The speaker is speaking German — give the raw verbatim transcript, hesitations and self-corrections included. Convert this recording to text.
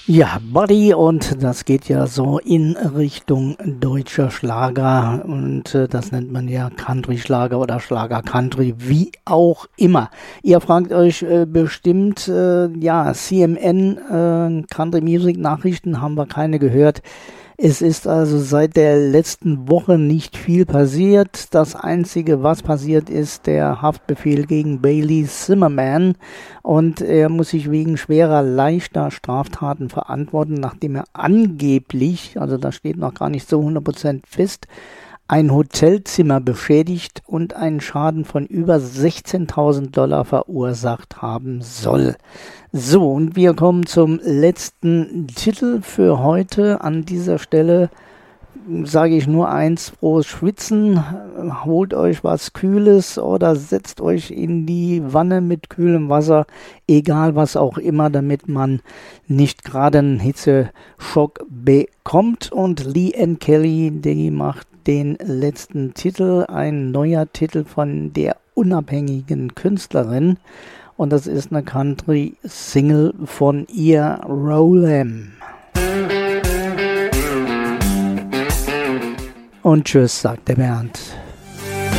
Ja, Buddy, und das geht ja so in Richtung deutscher Schlager und äh, das nennt man ja Country-Schlager oder Schlager-Country, wie auch immer. Ihr fragt euch äh, bestimmt, äh, ja, C M N, äh, Country-Music-Nachrichten haben wir keine gehört. Es ist also seit der letzten Woche nicht viel passiert. Das Einzige, was passiert ist, der Haftbefehl gegen Bailey Zimmerman. Und er muss sich wegen schwerer, leichter Straftaten verantworten, nachdem er angeblich, also das steht noch gar nicht so hundert Prozent fest, ein Hotelzimmer beschädigt und einen Schaden von über sechzehntausend Dollar verursacht haben soll. So, und wir kommen zum letzten Titel für heute. An dieser Stelle sage ich nur eins: frohes Schwitzen, holt euch was Kühles oder setzt euch in die Wanne mit kühlem Wasser, egal was auch immer, damit man nicht gerade einen Hitzeschock bekommt. Und Lee Ann Kelly, die macht den letzten Titel, ein neuer Titel von der unabhängigen Künstlerin. Und das ist eine Country-Single von ihr, Roll 'em. Und tschüss, sagt der Bernd.